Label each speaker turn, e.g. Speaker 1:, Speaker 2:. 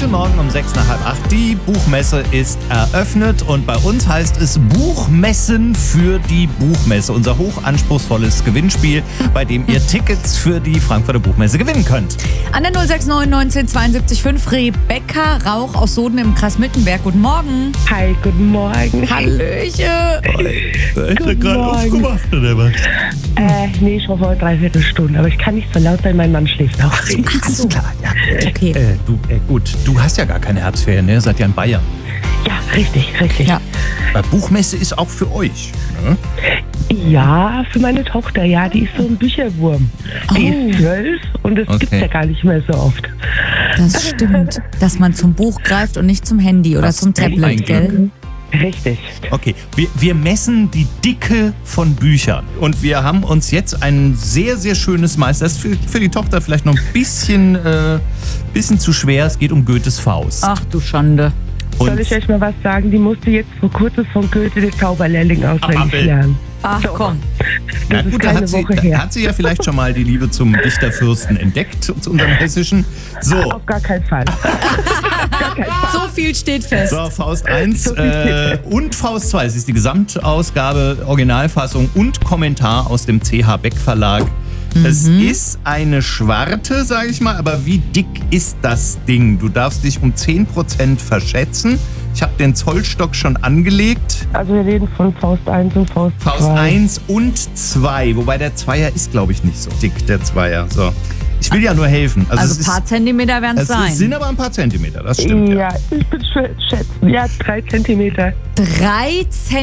Speaker 1: Heute Morgen um 6 nach halb 8. Die Buchmesse ist eröffnet und bei uns heißt es Buchmessen für die Buchmesse. Unser hochanspruchsvolles Gewinnspiel, bei dem ihr Tickets für die Frankfurter Buchmesse gewinnen könnt.
Speaker 2: An der 069 19 72 5 Rebecca Rauch aus Soden im Kreis Mittenberg. Guten Morgen.
Speaker 3: Hi, guten Morgen.
Speaker 2: Hallöchen.
Speaker 1: Ist er gerade
Speaker 3: Morgen.
Speaker 1: aufgemacht oder was?
Speaker 3: Nee, ich war vor 3/4 Stunde, aber ich kann nicht so laut sein, mein Mann schläft auch.
Speaker 1: Alles klar, ja.
Speaker 2: Okay.
Speaker 1: Gut, du hast ja gar keine Herbstferien, ne? Ihr seid ja in Bayern.
Speaker 3: Ja, richtig.
Speaker 2: Ja.
Speaker 1: Buchmesse ist auch für euch. Ne?
Speaker 3: Ja, für meine Tochter, ja, die ist so ein Bücherwurm. Die ist 12 und das gibt's ja gar nicht mehr so oft.
Speaker 2: Das stimmt, dass man zum Buch greift und nicht zum Handy oder
Speaker 1: Das
Speaker 2: zum
Speaker 1: ist ein
Speaker 2: Tablet,
Speaker 1: Glück.
Speaker 2: gell?
Speaker 3: Richtig.
Speaker 1: Okay, wir messen die Dicke von Büchern. Und wir haben uns jetzt ein sehr, sehr schönes Meister. Das ist für die Tochter vielleicht noch ein bisschen zu schwer. Es geht um Goethes Faust.
Speaker 2: Ach du Schande.
Speaker 1: Und
Speaker 3: Soll ich euch mal was sagen? Die musste jetzt vor kurzem von Goethe den Zauberlehrling auswendig
Speaker 1: Abel.
Speaker 3: lernen.
Speaker 2: Ach komm.
Speaker 1: na
Speaker 3: Das ist
Speaker 1: gut, da
Speaker 3: keine
Speaker 1: hat
Speaker 3: Woche
Speaker 1: da
Speaker 3: her.
Speaker 1: hat sie ja vielleicht schon mal die Liebe zum Dichterfürsten entdeckt, zu unserem Hessischen. So,
Speaker 3: Auf gar keinen Fall.
Speaker 2: So viel steht fest.
Speaker 1: so Faust 1
Speaker 3: So viel steht
Speaker 1: und Faust 2. Es ist die Gesamtausgabe, Originalfassung und Kommentar aus dem CH Beck Verlag. Es ist eine Schwarte, sage ich mal, aber wie dick ist das Ding? Du darfst dich um 10% verschätzen. Ich habe den Zollstock schon angelegt.
Speaker 3: Also wir reden von Faust 1 und Faust 2.
Speaker 1: Faust 1 und 2, wobei der Zweier ist, glaube ich, nicht so dick, der Zweier. So. Ich will ja nur helfen.
Speaker 2: Also
Speaker 1: es
Speaker 2: ein paar Zentimeter werden es
Speaker 1: es
Speaker 2: sein.
Speaker 1: sind aber ein paar Zentimeter, das stimmt.
Speaker 3: Ja, ich bin schätzen. Ja, 3 Zentimeter.
Speaker 2: 3 Zentimeter.